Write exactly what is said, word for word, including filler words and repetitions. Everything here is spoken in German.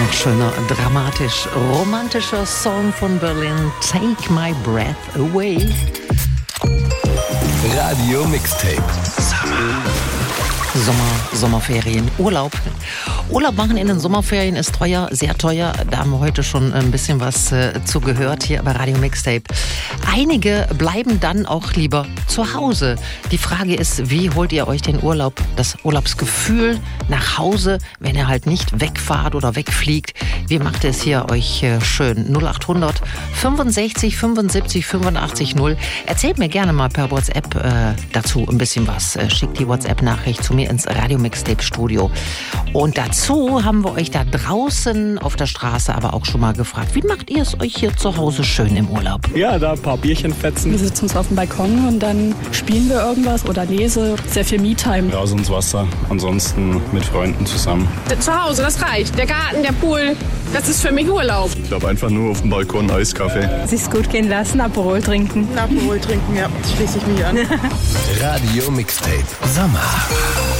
Noch schöner, dramatisch, romantischer Song von Berlin, Take My Breath Away. Radio Mixtape. Sommer, Sommerferien, Urlaub. Urlaub machen in den Sommerferien ist teuer, sehr teuer. Da haben wir heute schon ein bisschen was äh, zu gehört hier bei Radio Mixtape. Einige bleiben dann auch lieber zu Hause. Die Frage ist, wie holt ihr euch den Urlaub, das Urlaubsgefühl nach Hause, wenn ihr halt nicht wegfahrt oder wegfliegt? Wie macht ihr es hier euch äh, schön? null acht hundert fünfundsechzig fünfundsiebzig fünfundachtzig null. Erzählt mir gerne mal per WhatsApp äh, dazu ein bisschen was. Äh, schickt die WhatsApp-Nachricht zu mir ins Radio Mixtape Studio. Und dazu haben wir euch da draußen auf der Straße aber auch schon mal gefragt, wie macht ihr es euch hier zu Hause schön im Urlaub? Ja, da ein paar Bierchen fetzen. Wir sitzen uns auf dem Balkon und dann spielen wir irgendwas oder lese. Sehr viel Me-Time. Raus ins Wasser, ansonsten mit Freunden zusammen. Zu Hause, das reicht. Der Garten, der Pool, das ist für mich Urlaub. Ich glaube einfach nur auf dem Balkon Eiskaffee. Sich's gut gehen lassen, Aperol trinken. Aperol trinken, ja, das schließe ich mich an. Radio Mixtape. Sommer.